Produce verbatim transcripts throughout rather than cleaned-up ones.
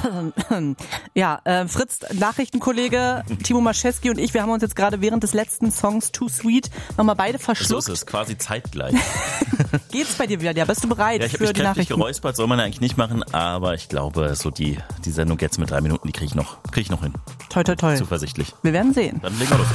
Ja, äh, Fritz, Nachrichtenkollege Timo Maschewski und ich, wir haben uns jetzt gerade während des letzten Songs Too Sweet nochmal beide verschluckt. So ist es, quasi zeitgleich. Geht's bei dir wieder? Ja, bist du bereit ja, ich für mich die Nachrichten? Geräuspert soll man eigentlich nicht machen, aber ich glaube, so die, die Sendung jetzt mit drei Minuten, die kriege ich noch, krieg ich noch hin. Toi, toi, toi. Zuversichtlich. Wir werden sehen. Dann legen wir los.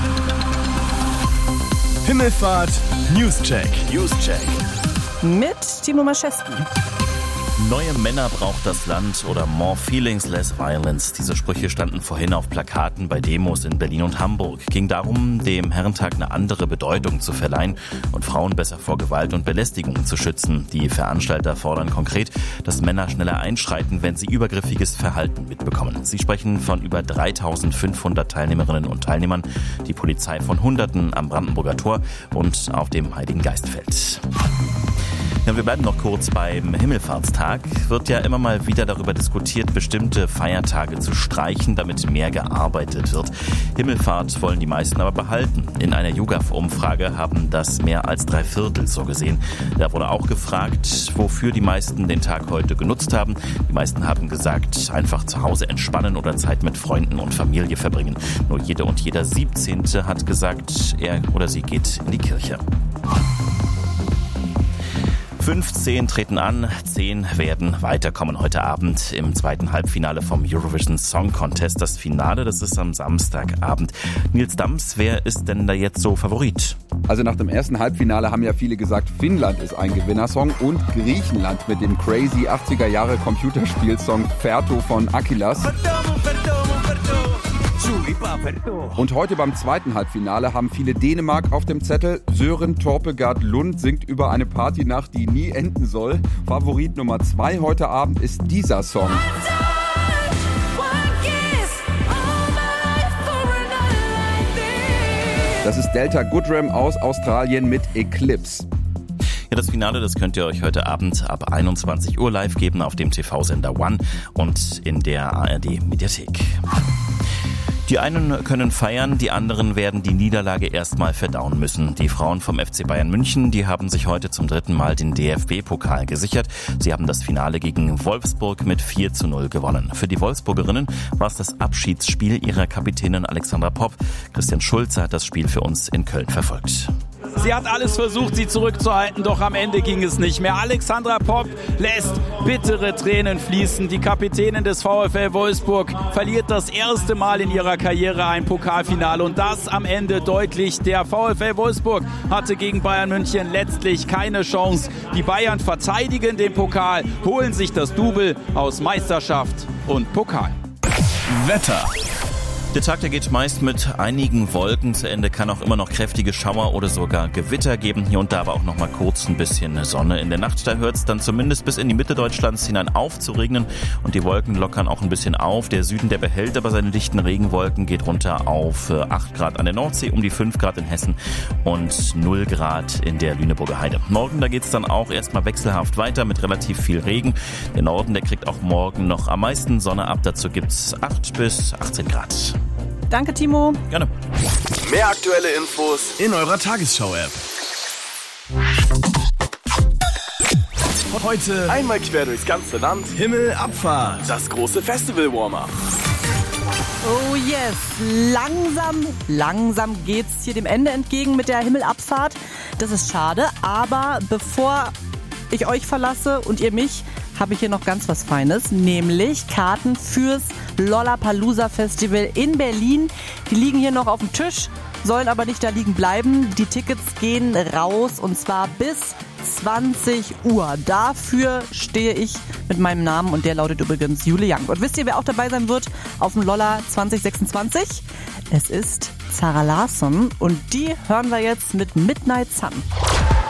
Himmelfahrt Newscheck. Newscheck. Mit Timo Maschewski. Neue Männer braucht das Land oder More Feelings, Less Violence. Diese Sprüche standen vorhin auf Plakaten bei Demos in Berlin und Hamburg. Ging darum, dem Herrentag eine andere Bedeutung zu verleihen und Frauen besser vor Gewalt und Belästigung zu schützen. Die Veranstalter fordern konkret, dass Männer schneller einschreiten, wenn sie übergriffiges Verhalten mitbekommen. Sie sprechen von über dreitausendfünfhundert Teilnehmerinnen und Teilnehmern, die Polizei von Hunderten am Brandenburger Tor und auf dem Heiligen Geistfeld. Ja, wir bleiben noch kurz beim Himmelfahrtstag. Wird ja immer mal wieder darüber diskutiert, bestimmte Feiertage zu streichen, damit mehr gearbeitet wird. Himmelfahrt wollen die meisten aber behalten. In einer YouGov-Umfrage haben das mehr als drei Viertel so gesehen. Da wurde auch gefragt, wofür die meisten den Tag heute genutzt haben. Die meisten haben gesagt, einfach zu Hause entspannen oder Zeit mit Freunden und Familie verbringen. Nur jede und jeder Siebzehnte hat gesagt, er oder sie geht in die Kirche. fünfzehn treten an, zehn werden weiterkommen heute Abend im zweiten Halbfinale vom Eurovision Song Contest. Das Finale, das ist am Samstagabend. Nils Dams, wer ist denn da jetzt so Favorit? Also nach dem ersten Halbfinale haben ja viele gesagt, Finnland ist ein Gewinnersong und Griechenland mit dem crazy achtziger Jahre Computerspielsong Ferto von Akilas. Und heute beim zweiten Halbfinale haben viele Dänemark auf dem Zettel. Søren Torpegaard Lund singt über eine Partynacht, die nie enden soll. Favorit Nummer zwei heute Abend ist dieser Song. Das ist Delta Goodrem aus Australien mit Eclipse. Ja, das Finale, das könnt ihr euch heute Abend ab einundzwanzig Uhr live geben auf dem T V-Sender One und in der A R D-Mediathek. Die einen können feiern, die anderen werden die Niederlage erstmal verdauen müssen. Die Frauen vom F C Bayern München, die haben sich heute zum dritten Mal den D F B-Pokal gesichert. Sie haben das Finale gegen Wolfsburg mit vier zu null gewonnen. Für die Wolfsburgerinnen war es das Abschiedsspiel ihrer Kapitänin Alexandra Popp. Christian Schulze hat das Spiel für uns in Köln verfolgt. Sie hat alles versucht, sie zurückzuhalten, doch am Ende ging es nicht mehr. Alexandra Popp lässt bittere Tränen fließen. Die Kapitänin des VfL Wolfsburg verliert das erste Mal in ihrer Karriere ein Pokalfinale und das am Ende deutlich. Der VfL Wolfsburg hatte gegen Bayern München letztlich keine Chance. Die Bayern verteidigen den Pokal, holen sich das Double aus Meisterschaft und Pokal. Wetter. Der Tag, der geht meist mit einigen Wolken zu Ende, kann auch immer noch kräftige Schauer oder sogar Gewitter geben. Hier und da aber auch noch mal kurz ein bisschen Sonne. In der Nacht, da hört es dann zumindest bis in die Mitte Deutschlands hinein auf zu regnen und die Wolken lockern auch ein bisschen auf. Der Süden, der behält aber seine dichten Regenwolken, geht runter auf acht Grad an der Nordsee, um die fünf Grad in Hessen und null Grad in der Lüneburger Heide. Morgen, da geht es dann auch erstmal wechselhaft weiter mit relativ viel Regen. Der Norden, der kriegt auch morgen noch am meisten Sonne ab. Dazu gibt es acht bis achtzehn Grad. Danke, Timo. Gerne. Mehr aktuelle Infos in eurer Tagesschau-App. Heute einmal quer durchs ganze Land. Himmelabfahrt. Das große Festival-Warm-Up. Oh yes, langsam, langsam geht's hier dem Ende entgegen mit der Himmelabfahrt. Das ist schade, aber bevor ich euch verlasse und ihr mich, habe ich hier noch ganz was Feines, nämlich Karten fürs Lollapalooza Festival in Berlin. Die liegen hier noch auf dem Tisch, sollen aber nicht da liegen bleiben. Die Tickets gehen raus und zwar bis zwanzig Uhr. Dafür stehe ich mit meinem Namen und der lautet übrigens Jule Young. Und wisst ihr, wer auch dabei sein wird auf dem Lolla zwanzig sechsundzwanzig? Es ist Zara Larsson und die hören wir jetzt mit Midnight Sun.